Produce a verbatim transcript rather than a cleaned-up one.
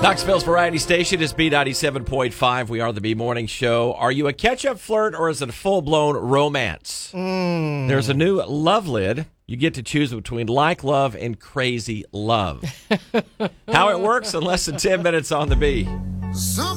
Knoxville's Variety Station is B ninety-seven point five. We are the B Morning Show. Are you a catch-up flirt or is it a full-blown romance? Mm. There's a new love lid. You get to choose between like love and crazy love. How it works in less than ten minutes on the B.